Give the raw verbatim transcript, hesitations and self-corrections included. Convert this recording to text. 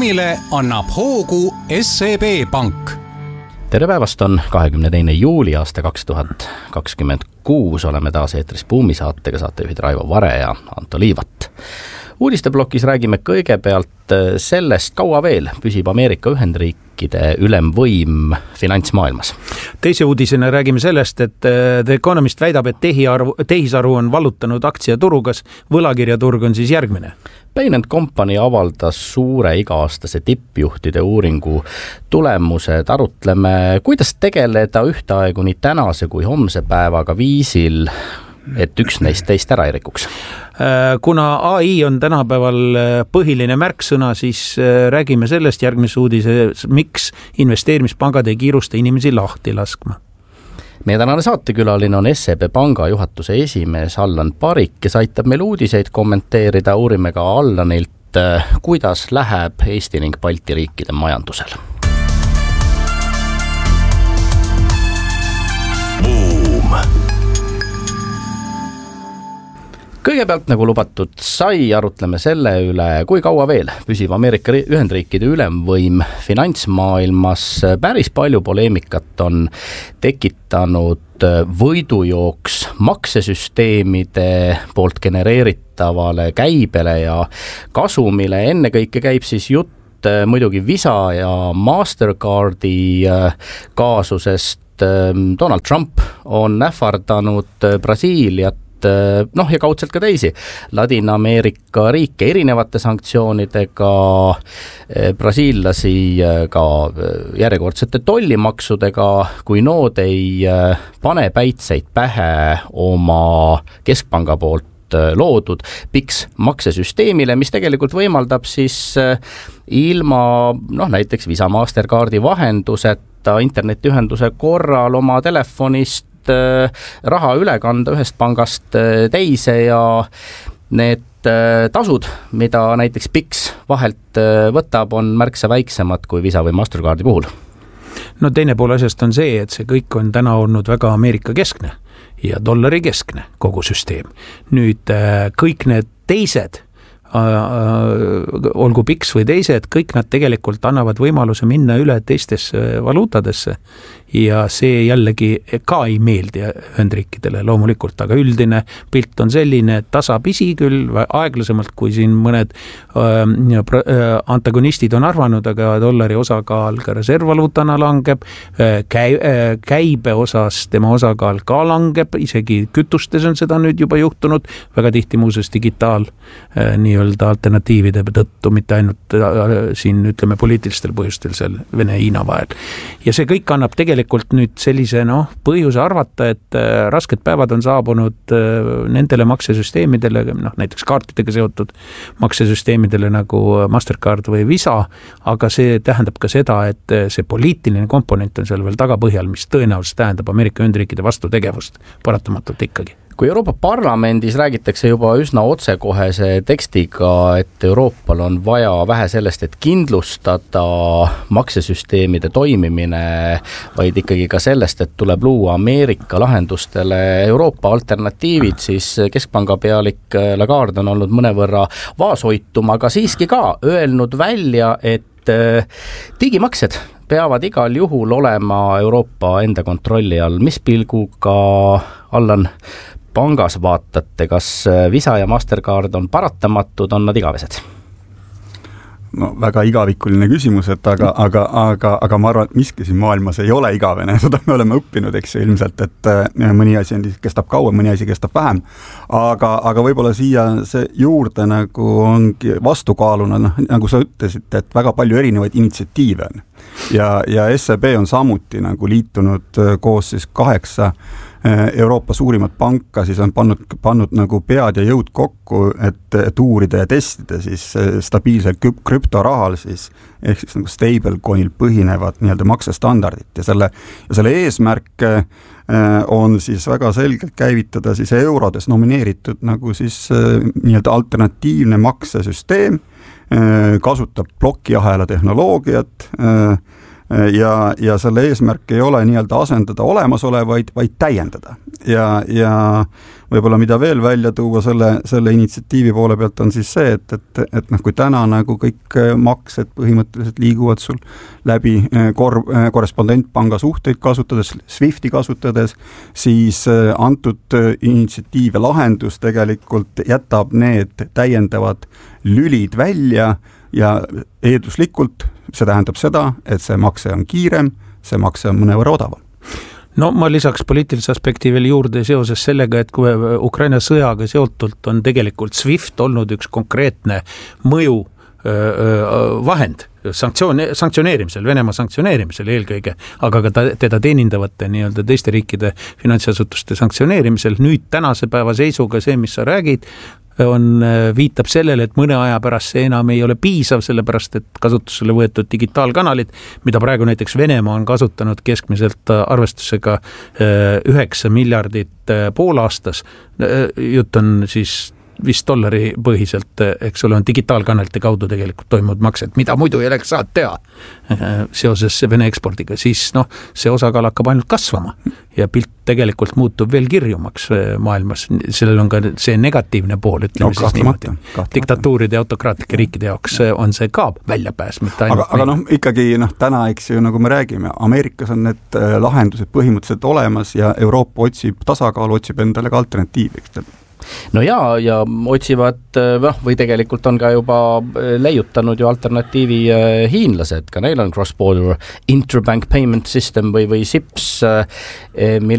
buumile annab hoogu S E B Pank. Tere päevast, on kahekümne teine juuli aasta kaks tuhat kakskümmend kuus. Oleme taas eetris Buumi saatega, saatejuhid Raivo Vare ja Anto Liivat. Uudisteblokis räägime kõigepealt sellest, kaua veel püsib Ameerika Ühendriikide ülemvõim finantsmaailmas. Teise uudisena räägime sellest, et The Economist väidab, et tehisaru on vallutanud aktsiaturugas, võlakirjaturg on siis järgmine. Bain and Company avaldas suure iga-aastase tippjuhtide uuringu tulemused. Arutleme, kuidas tegeleda ühtaegu nii tänase kui homse päevaga viisil, et üks neist teist ära ei rikuks. Kuna A I on tänapäeval põhiline märksõna, siis räägime sellest järgmises uudises, miks investeerimispangad ei kiirusta inimesi lahti laskma. Meie tänane saatekülaline on S E B Panga juhatuse esimees Allan Parik, kes aitab meil uudiseid kommenteerida. Uurime ka Allanilt, kuidas läheb Eesti ning Balti riikide majandusel. Boom. Kõigepealt, nagu lubatud sai, arutleme selle üle, kui kaua veel püsib Ameerika Ühendriikide ülemvõim finantsmaailmas. Päris palju poleemikat on tekitanud võidujooks maksesüsteemide poolt genereeritavale käibele ja kasumile. Ennekõike käib siis jutt muidugi Visa ja Mastercardi kaasusest. Donald Trump on ähvardanud Brasiiliat, noh ja kaudselt ka teisi Ladina-Ameerika riike erinevate sanktsioonidega, brasiillasi ka järjekordsete tollimaksudega, kui nood ei pane päitseid pähe oma keskpanga poolt loodud piks maksesüsteemile, mis tegelikult võimaldab siis ilma noh, näiteks Visa Mastercardi vahenduseta internetiühenduse korral oma telefonist raha üle kanda ühest pangast teise ja need tasud, mida näiteks piks vahelt võtab, on märksa väiksemad kui Visa või Mastercardi puhul. No teine pool asjast on see, et see kõik on täna olnud väga Ameerika keskne ja dollari keskne kogu süsteem. Nüüd kõik need teised, olgu piks või teised, kõik nad tegelikult annavad võimaluse minna üle teistesse valuutadesse ja see jällegi ka ei meeldi Ühendriikidele loomulikult, aga üldine pilt on selline, et tasapisi küll aeglasemalt, kui siin mõned äh, antagonistid on arvanud, aga dollari osakaal ka reservvaluutana langeb, käi, käibe osas tema osakaal ka langeb, isegi kütustes on seda nüüd juba juhtunud, väga tihti muuses digitaal äh, nii-öelda alternatiivide tõttu, mitte ainult äh, siin ütleme poliitilistel põhjustel seal Vene-Hiina vahel. Ja see kõik annab tegelikult nüüd sellise noh, põhjuse arvata, et äh, rasked päevad on saabunud äh, nendele maksesüsteemidele, noh, näiteks kaartidega seotud maksesüsteemidele nagu Mastercard või Visa, aga see tähendab ka seda, et see poliitiline komponent on seal veel tagapõhjal, mis tõenäoliselt tähendab Ameerika Ühendriikide vastutegevust paratamatult ikkagi. Kui Euroopa Parlamendis räägitakse juba üsna otsekohese tekstiga, et Euroopal on vaja vähe sellest, et kindlustada maksesüsteemide toimimine, vaid ikkagi ka sellest, et tuleb luua Ameerika lahendustele Euroopa alternatiivid, siis keskpanga pealik Lagarde on olnud mõnevõrra vaoshoitum, aga siiski ka öelnud välja, et digimaksed peavad igal juhul olema Euroopa enda kontrolli all. Mis pilguga, Allan, pangas vaatate, kas Visa ja Mastercard on paratamatud, on nad igavesed? No väga igavikuline küsimus, et aga, aga, aga, aga ma arvan, et miski siin maailmas ei ole igavene, seda me oleme õppinud, eks ju, ilmselt, et mõni asi kestab kauem, mõni asi kestab vähem, aga, aga võib-olla siia see juurde nagu ongi vastukaaluna, noh, nagu sa ütlesid, et väga palju erinevaid initsiatiive on ja, ja S E B on samuti nagu liitunud koos siis kaheksa Euroopa suurimat panka, siis on pannud, pannud nagu pead ja jõud kokku, et, et uurida ja testida siis stabiilselt krüptorahal siis, ehk siis nagu stablecoinil põhinevad nii-öelda maksestandardit ja selle, ja selle eesmärk on siis väga selgelt käivitada siis eurodes nomineeritud nagu siis nii-öelda alternatiivne maksesüsteem, kasutab plokiahela tehnoloogiat, ja, ja selle eesmärk ei ole nii-öelda asendada olemasolevaid, vaid täiendada. Ja, ja võib-olla mida veel välja tuua selle, selle initsiatiivi poole pealt on siis see, et, et, et noh, kui täna nagu kõik maksed põhimõtteliselt liiguvad sul läbi kor-, korrespondentpanga suhteid kasutades, Swifti kasutades, siis antud initsiatiiv ja lahendus tegelikult jätab need täiendavad lülid välja ja eelduslikult see tähendab seda, et see makse on kiirem, see makse on mõnevõrra odavam. No ma lisaks poliitilise aspekti veel juurde seoses sellega, et kui Ukraina sõjaga seotult on tegelikult Swift olnud üks konkreetne mõju vahend sanktsioon, sanktsioneerimisel, Venemaa sanktsioneerimisel eelkõige, aga ka ta, teda teenindavate nii-öelda teiste riikide finantsasutuste sanktsioneerimisel. Nüüd tänase päeva seisuga see, mis sa räägid, on, viitab sellele, et mõne aja pärast see enam ei ole piisav, sellepärast et kasutusele võetud digitaalkanalid, mida praegu näiteks Venemaa on kasutanud keskmiselt arvestusega üheksa miljardit poolaastas, jutt on siis vist dollari põhiselt, eks ole, on digitaalkanalite kaudu tegelikult toimunud maksed, mida muidu ei oleks saanud teha seoses Vene ekspordiga, siis noh, see osakaal hakkab ainult kasvama ja pilt tegelikult muutub veel kirjumaks maailmas. Sellel on ka see negatiivne pool, ütleme no, siis niimoodi. Diktatuuride ja autokraatlike riikide jaoks on see ka väljapääs, mitte ainult. Aga, aga noh, ikkagi noh, täna, eks ju, nagu me räägime, Ameerikas on need lahendused põhimõtteliselt olemas ja Euroopa otsib tasakaalu, otsib endale ka alternatiivi, eks no ja, ja otsivad, või tegelikult on ka juba leiutanud ju alternatiivi hiinlased, ka neil on cross-border interbank payment system või, või S I P S,